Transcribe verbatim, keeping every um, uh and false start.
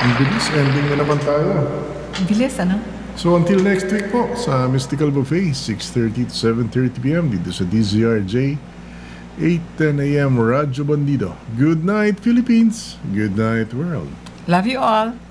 Ang bilis, ending na naman tayo. Bilis, ano? So until next week po sa Mystical Buffet, six thirty to seven thirty p.m. dito sa D Z R J, eight ten a.m. Radyo Bandido. Good night, Philippines. Good night, world. Love you all.